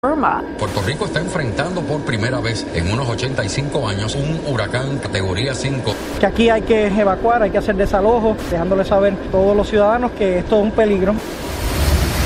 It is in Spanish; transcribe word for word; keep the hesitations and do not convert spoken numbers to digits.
Irma. Puerto Rico está enfrentando por primera vez en unos ochenta y cinco años un huracán categoría cinco. Que aquí hay que evacuar, hay que hacer desalojo, dejándole saber a todos los ciudadanos que esto es un peligro.